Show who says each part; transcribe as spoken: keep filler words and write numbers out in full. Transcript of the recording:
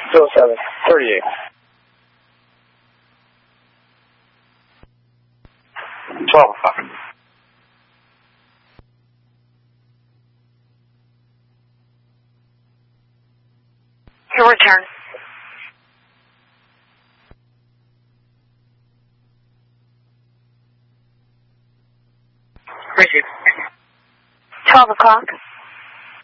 Speaker 1: two oh seven. thirty-eight. twelve o'clock.
Speaker 2: Your return.
Speaker 1: Receive.
Speaker 2: twelve o'clock.